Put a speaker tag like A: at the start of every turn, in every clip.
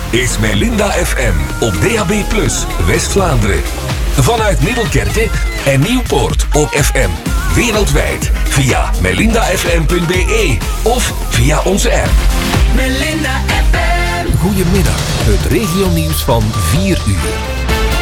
A: is Melinda FM op DAB+, West-Vlaanderen. Vanuit Middelkerke en Nieuwpoort op FM. Wereldwijd via melindafm.be of via onze app.
B: Melinda FM.
A: Goedemiddag, het regionieuws van 4 uur.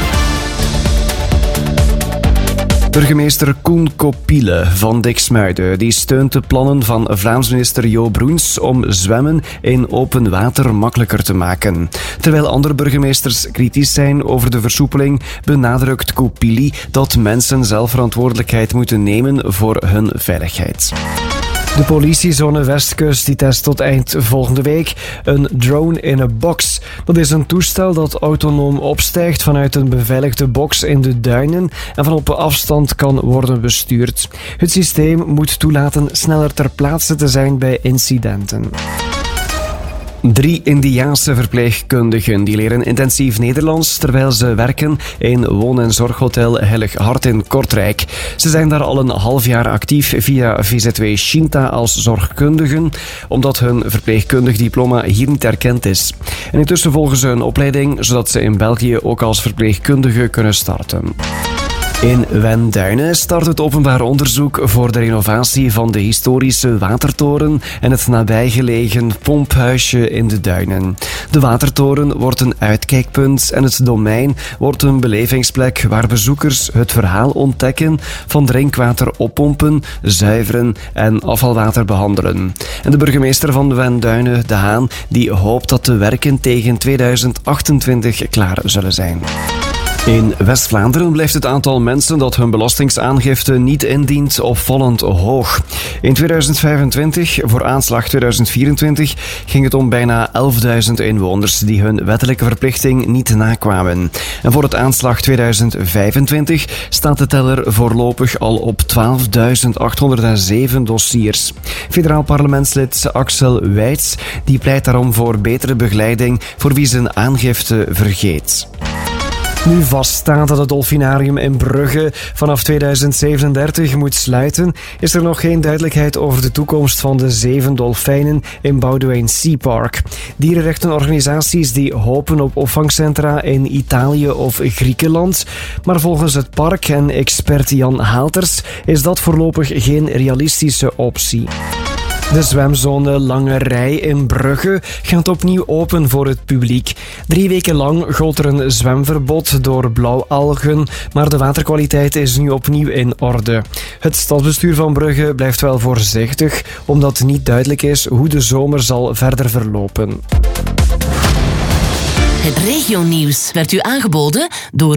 C: Burgemeester Koen Kopiele van Diksmuiden die steunt de plannen van Vlaams minister Jo Broens om zwemmen in open water makkelijker te maken. Terwijl andere burgemeesters kritisch zijn over de versoepeling, benadrukt Kopiele dat mensen zelf verantwoordelijkheid moeten nemen voor hun veiligheid. De politiezone Westkust die test tot eind volgende week een drone in a box. Dat is een toestel dat autonoom opstijgt vanuit een beveiligde box in de duinen en van op afstand kan worden bestuurd. Het systeem moet toelaten sneller ter plaatse te zijn bij incidenten. 3 Indiaanse verpleegkundigen die leren intensief Nederlands terwijl ze werken in woon- en zorghotel Heilig Hart in Kortrijk. Ze zijn daar al een half jaar actief via VZW Shinta als zorgkundigen, omdat hun verpleegkundig diploma hier niet erkend is. En intussen volgen ze een opleiding, zodat ze in België ook als verpleegkundige kunnen starten. In Wenduinen start het openbaar onderzoek voor de renovatie van de historische watertoren en het nabijgelegen pomphuisje in de duinen. De watertoren wordt een uitkijkpunt en het domein wordt een belevingsplek waar bezoekers het verhaal ontdekken van drinkwater oppompen, zuiveren en afvalwater behandelen. En de burgemeester van Wenduinen, De Haan, die hoopt dat de werken tegen 2028 klaar zullen zijn. In West-Vlaanderen blijft het aantal mensen dat hun belastingaangifte niet indient opvallend hoog. In 2025, voor aanslag 2024, ging het om bijna 11.000 inwoners die hun wettelijke verplichting niet nakwamen. En voor het aanslag 2025 staat de teller voorlopig al op 12.807 dossiers. Federaal parlementslid Axel Wijts die pleit daarom voor betere begeleiding voor wie zijn aangifte vergeet. Nu vaststaat dat het Dolfinarium in Brugge vanaf 2037 moet sluiten, is er nog geen duidelijkheid over de toekomst van de 7 dolfijnen in Boudewijn Sea Park. Dierenrechtenorganisaties die hopen op opvangcentra in Italië of Griekenland, maar volgens het park en expert Jan Haalters is dat voorlopig geen realistische optie. De zwemzone Lange Rij in Brugge gaat opnieuw open voor het publiek. 3 weken lang gold er een zwemverbod door blauwalgen, maar de waterkwaliteit is nu opnieuw in orde. Het stadsbestuur van Brugge blijft wel voorzichtig, omdat niet duidelijk is hoe de zomer zal verder verlopen.
D: Het regionieuws werd u aangeboden door